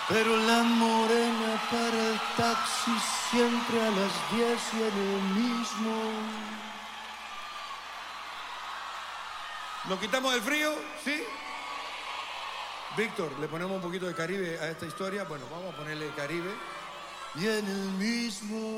Pero la morena para el taxi siempre a las 10 y en el mismo. ¿Nos quitamos del frío? ¿Sí? Víctor, ¿le ponemos un poquito de Caribe a esta historia? Bueno, vamos a ponerle Caribe. Y en el mismo